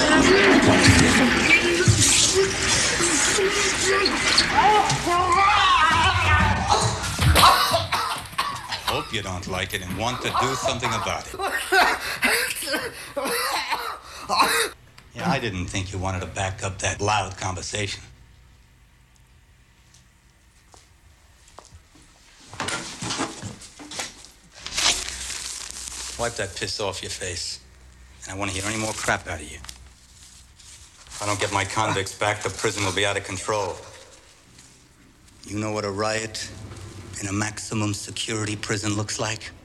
Hope you don't like it and want to do something about it. Yeah, I didn't think you wanted to back up that loud conversation. Wipe that piss off your face. And I want to hear any more crap out of you. If I don't get my convicts back, the prison will be out of control. You know what a riot in a maximum security prison looks like?